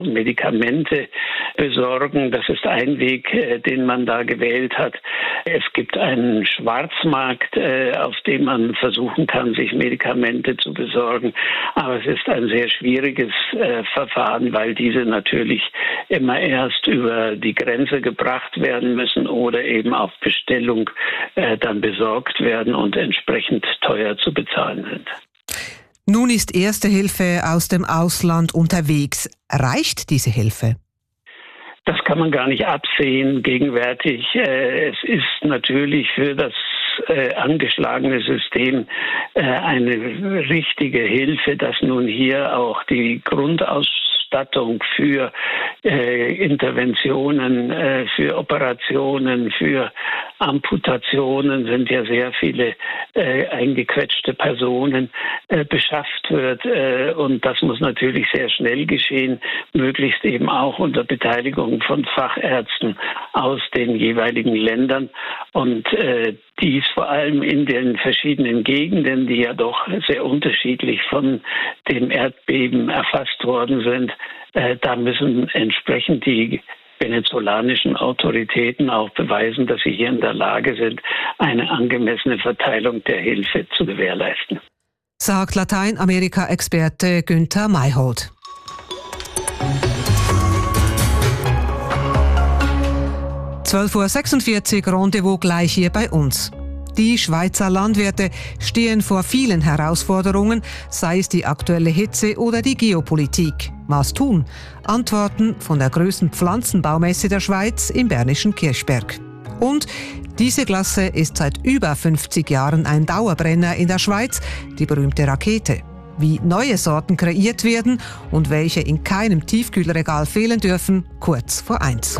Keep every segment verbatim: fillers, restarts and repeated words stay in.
Medikamente besorgen. Das ist ein Weg, äh, den man da gewählt hat. Es gibt einen Schwarzmarkt, äh, auf dem man versuchen kann, sich Medikamente zu besorgen. Aber es ist ein sehr schwieriges äh, Verfahren, weil diese natürlich immer erst über die Grenze gebracht werden müssen oder eben auf Bestellung äh, dann besorgt werden und entsprechend teuer zu bezahlen sind. Nun ist Erste Hilfe aus dem Ausland unterwegs. Reicht diese Hilfe? Das kann man gar nicht absehen gegenwärtig. Es ist natürlich für das angeschlagene System eine richtige Hilfe, dass nun hier auch die Grundausstattung für äh, Interventionen, äh, für Operationen, für Amputationen sind ja sehr viele äh, eingequetschte Personen äh, beschafft wird. Äh, und das muss natürlich sehr schnell geschehen, möglichst eben auch unter Beteiligung von Fachärzten aus den jeweiligen Ländern. Und äh, dies vor allem in den verschiedenen Gegenden, die ja doch sehr unterschiedlich von dem Erdbeben erfasst worden sind. Äh, da müssen entsprechend die venezolanischen Autoritäten auch beweisen, dass sie hier in der Lage sind, eine angemessene Verteilung der Hilfe zu gewährleisten. Sagt Lateinamerika-Experte Günther Mayhold. zwölf Uhr sechsundvierzig, Rendezvous gleich hier bei uns. Die Schweizer Landwirte stehen vor vielen Herausforderungen, sei es die aktuelle Hitze oder die Geopolitik. Was tun? Antworten von der größten Pflanzenbaumesse der Schweiz im bernischen Kirchberg. Und diese Klasse ist seit über fünfzig Jahren ein Dauerbrenner in der Schweiz, die berühmte Rakete. Wie neue Sorten kreiert werden und welche in keinem Tiefkühlregal fehlen dürfen, kurz vor eins.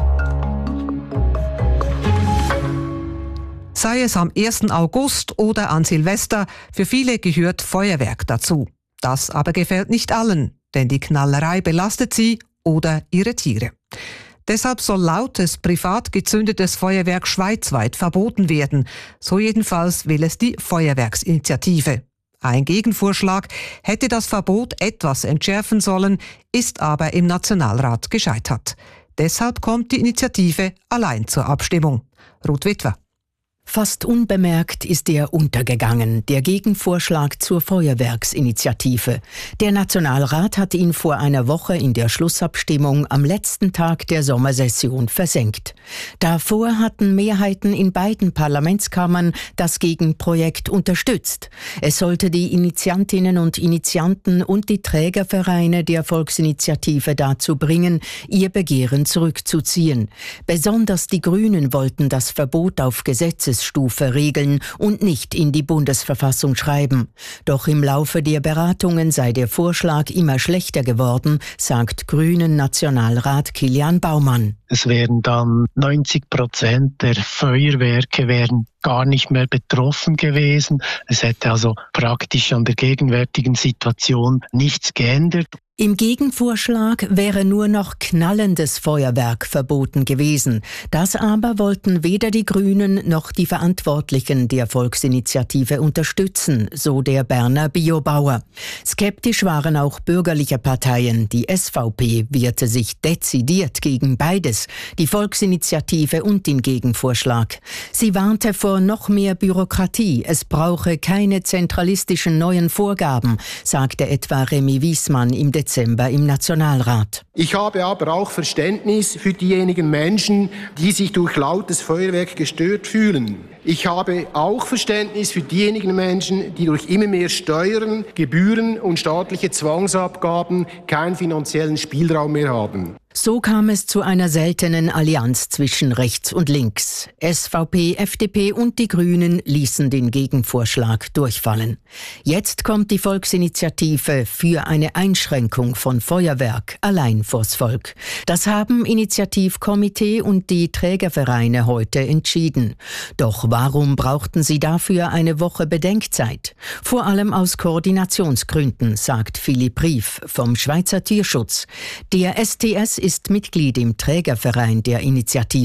Sei es am ersten August oder an Silvester, für viele gehört Feuerwerk dazu. Das aber gefällt nicht allen, denn die Knallerei belastet sie oder ihre Tiere. Deshalb soll lautes, privat gezündetes Feuerwerk schweizweit verboten werden. So jedenfalls will es die Feuerwerksinitiative. Ein Gegenvorschlag hätte das Verbot etwas entschärfen sollen, ist aber im Nationalrat gescheitert. Deshalb kommt die Initiative allein zur Abstimmung. Ruth Witwer. Fast unbemerkt ist er untergegangen, der Gegenvorschlag zur Feuerwerksinitiative. Der Nationalrat hat ihn vor einer Woche in der Schlussabstimmung am letzten Tag der Sommersession versenkt. Davor hatten Mehrheiten in beiden Parlamentskammern das Gegenprojekt unterstützt. Es sollte die Initiantinnen und Initianten und die Trägervereine der Volksinitiative dazu bringen, ihr Begehren zurückzuziehen. Besonders die Grünen wollten das Verbot auf Gesetzes Stufe regeln und nicht in die Bundesverfassung schreiben. Doch im Laufe der Beratungen sei der Vorschlag immer schlechter geworden, sagt Grünen-Nationalrat Kilian Baumann. Es wären dann neunzig Prozent der Feuerwerke wären gar nicht mehr betroffen gewesen. Es hätte also praktisch an der gegenwärtigen Situation nichts geändert. Im Gegenvorschlag wäre nur noch knallendes Feuerwerk verboten gewesen. Das aber wollten weder die Grünen noch die Verantwortlichen der Volksinitiative unterstützen, so der Berner Biobauer. Skeptisch waren auch bürgerliche Parteien. Die S V P wehrte sich dezidiert gegen beides, die Volksinitiative und den Gegenvorschlag. Sie warnte vor noch mehr Bürokratie. Es brauche keine zentralistischen neuen Vorgaben, sagte etwa Remy Wiesmann im Dezember im Nationalrat. Ich habe aber auch Verständnis für diejenigen Menschen, die sich durch lautes Feuerwerk gestört fühlen. Ich habe auch Verständnis für diejenigen Menschen, die durch immer mehr Steuern, Gebühren und staatliche Zwangsabgaben keinen finanziellen Spielraum mehr haben. So kam es zu einer seltenen Allianz zwischen rechts und links. S V P, F D P und die Grünen ließen den Gegenvorschlag durchfallen. Jetzt kommt die Volksinitiative für eine Einschränkung von Feuerwerk allein vors Volk. Das haben Initiativkomitee und die Trägervereine heute entschieden. Doch warum brauchten sie dafür eine Woche Bedenkzeit? Vor allem aus Koordinationsgründen, sagt Philipp Rief vom Schweizer Tierschutz. Der S T S ist Mitglied im Trägerverein der Initiative.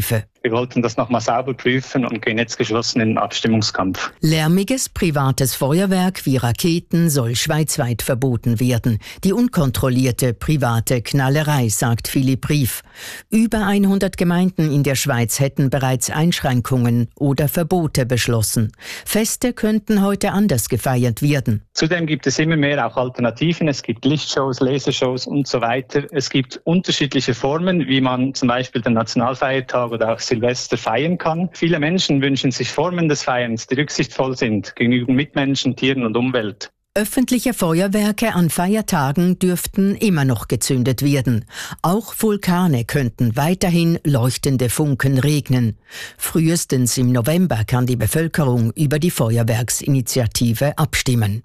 Wir wollten das nochmal sauber prüfen und gehen jetzt geschlossen in den Abstimmungskampf. Lärmiges privates Feuerwerk wie Raketen soll schweizweit verboten werden. Die unkontrollierte private Knallerei, sagt Philipp Rief. Über hundert Gemeinden in der Schweiz hätten bereits Einschränkungen oder Verbote beschlossen. Feste könnten heute anders gefeiert werden. Zudem gibt es immer mehr auch Alternativen. Es gibt Lichtshows, Lasershows und so weiter. Es gibt unterschiedliche Formen, wie man zum Beispiel den Nationalfeiertag oder auch Silvester feiern kann. Viele Menschen wünschen sich Formen des Feierns, die rücksichtsvoll sind gegenüber Mitmenschen, Tieren und Umwelt. Öffentliche Feuerwerke an Feiertagen dürften immer noch gezündet werden. Auch Vulkane könnten weiterhin leuchtende Funken regnen. Frühestens im November kann die Bevölkerung über die Feuerwerksinitiative abstimmen.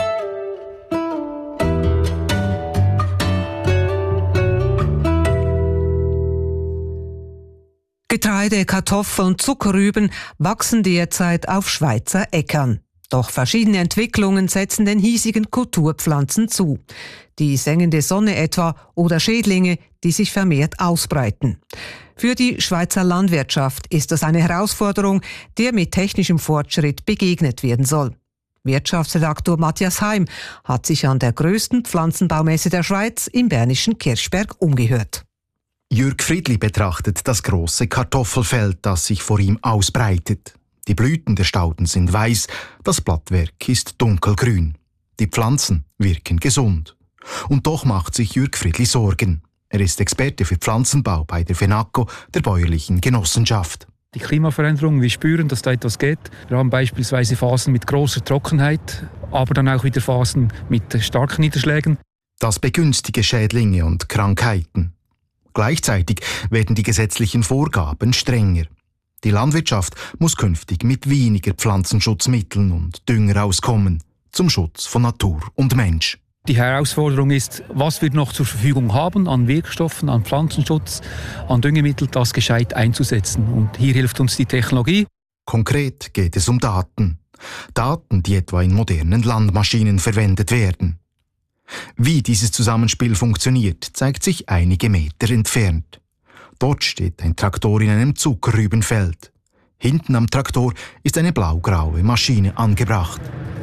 Getreide, Kartoffeln, Zuckerrüben wachsen derzeit auf Schweizer Äckern. Doch verschiedene Entwicklungen setzen den hiesigen Kulturpflanzen zu. Die sengende Sonne etwa oder Schädlinge, die sich vermehrt ausbreiten. Für die Schweizer Landwirtschaft ist das eine Herausforderung, der mit technischem Fortschritt begegnet werden soll. Wirtschaftsredaktor Matthias Heim hat sich an der grössten Pflanzenbaumesse der Schweiz im bernischen Kirchberg umgehört. Jürg Friedli betrachtet das große Kartoffelfeld, das sich vor ihm ausbreitet. Die Blüten der Stauden sind weiß, das Blattwerk ist dunkelgrün. Die Pflanzen wirken gesund. Und doch macht sich Jürg Friedli Sorgen. Er ist Experte für Pflanzenbau bei der FENACO, der bäuerlichen Genossenschaft. Die Klimaveränderung, wir spüren, dass da etwas geht. Wir haben beispielsweise Phasen mit großer Trockenheit, aber dann auch wieder Phasen mit starken Niederschlägen. Das begünstige Schädlinge und Krankheiten. Gleichzeitig werden die gesetzlichen Vorgaben strenger. Die Landwirtschaft muss künftig mit weniger Pflanzenschutzmitteln und Dünger auskommen, zum Schutz von Natur und Mensch. Die Herausforderung ist, was wir noch zur Verfügung haben an Wirkstoffen, an Pflanzenschutz, an Düngemitteln, das gescheit einzusetzen. Und hier hilft uns die Technologie. Konkret geht es um Daten. Daten, die etwa in modernen Landmaschinen verwendet werden. Wie dieses Zusammenspiel funktioniert, zeigt sich einige Meter entfernt. Dort steht ein Traktor in einem Zuckerrübenfeld. Hinten am Traktor ist eine blaugraue Maschine angebracht.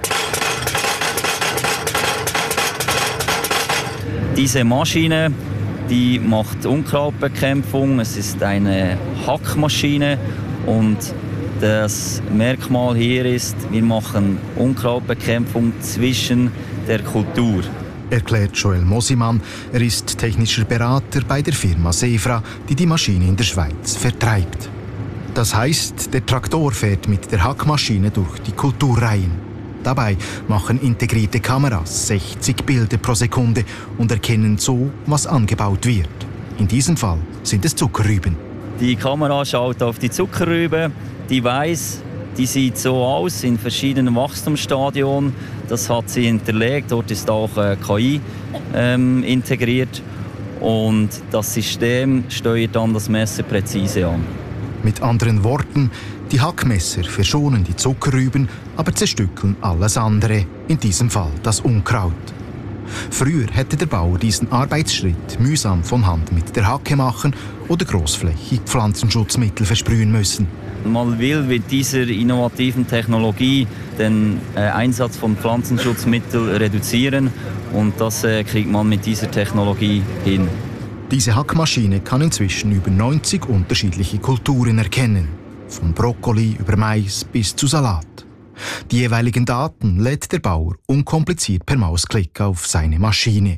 Diese Maschine, die macht Unkrautbekämpfung. Es ist eine Hackmaschine und das Merkmal hier ist, wir machen Unkrautbekämpfung zwischen der Kultur. Erklärt Joel Mosimann. Er ist technischer Berater bei der Firma Sefra, die die Maschine in der Schweiz vertreibt. Das heißt, der Traktor fährt mit der Hackmaschine durch die Kulturreihen. Dabei machen integrierte Kameras sechzig Bilder pro Sekunde und erkennen so, was angebaut wird. In diesem Fall sind es Zuckerrüben. Die Kamera schaut auf die Zuckerrübe, die weiß, die sieht so aus in verschiedenen Wachstumsstadien. Das hat sie hinterlegt. Dort ist auch äh, K I ähm, integriert. Und das System steuert dann das Messer präzise an. Mit anderen Worten, die Hackmesser verschonen die Zuckerrüben, aber zerstückeln alles andere, in diesem Fall das Unkraut. Früher hätte der Bauer diesen Arbeitsschritt mühsam von Hand mit der Hacke machen oder großflächig Pflanzenschutzmittel versprühen müssen. Man will mit dieser innovativen Technologie den äh, Einsatz von Pflanzenschutzmitteln reduzieren und das äh, kriegt man mit dieser Technologie hin. Diese Hackmaschine kann inzwischen über neunzig unterschiedliche Kulturen erkennen, von Brokkoli über Mais bis zu Salat. Die jeweiligen Daten lädt der Bauer unkompliziert per Mausklick auf seine Maschine.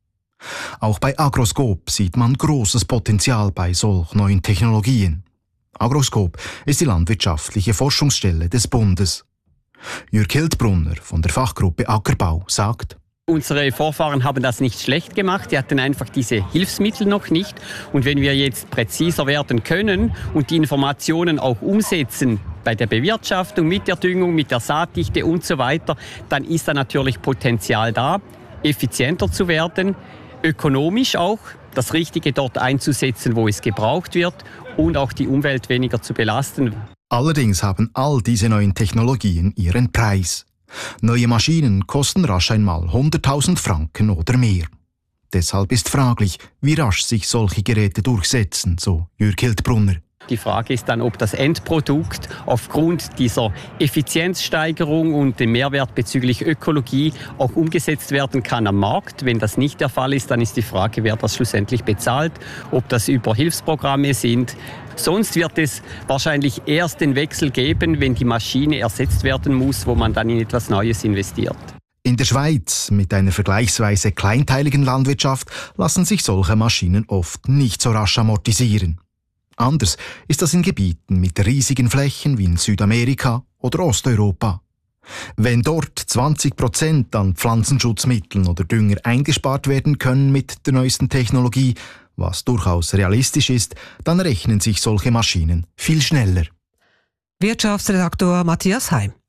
Auch bei Agroscope sieht man großes Potenzial bei solch neuen Technologien. Agroscope ist die landwirtschaftliche Forschungsstelle des Bundes. Jürg Hildbrunner von der Fachgruppe Ackerbau sagt: Unsere Vorfahren haben das nicht schlecht gemacht, sie hatten einfach diese Hilfsmittel noch nicht. Und wenn wir jetzt präziser werden können und die Informationen auch umsetzen bei der Bewirtschaftung, mit der Düngung, mit der Saatdichte und so weiter, dann ist da natürlich Potenzial da, effizienter zu werden, ökonomisch auch, das Richtige dort einzusetzen, wo es gebraucht wird und auch die Umwelt weniger zu belasten. Allerdings haben all diese neuen Technologien ihren Preis. Neue Maschinen kosten rasch einmal hunderttausend Franken oder mehr. Deshalb ist fraglich, wie rasch sich solche Geräte durchsetzen, so Jürg Hildbrunner. Die Frage ist dann, ob das Endprodukt aufgrund dieser Effizienzsteigerung und dem Mehrwert bezüglich Ökologie auch umgesetzt werden kann am Markt. Wenn das nicht der Fall ist, dann ist die Frage, wer das schlussendlich bezahlt, ob das über Hilfsprogramme sind. Sonst wird es wahrscheinlich erst den Wechsel geben, wenn die Maschine ersetzt werden muss, wo man dann in etwas Neues investiert. In der Schweiz, mit einer vergleichsweise kleinteiligen Landwirtschaft, lassen sich solche Maschinen oft nicht so rasch amortisieren. Anders ist das in Gebieten mit riesigen Flächen wie in Südamerika oder Osteuropa. Wenn dort zwanzig Prozent an Pflanzenschutzmitteln oder Dünger eingespart werden können mit der neuesten Technologie, was durchaus realistisch ist, dann rechnen sich solche Maschinen viel schneller. Wirtschaftsredaktor Matthias Heim.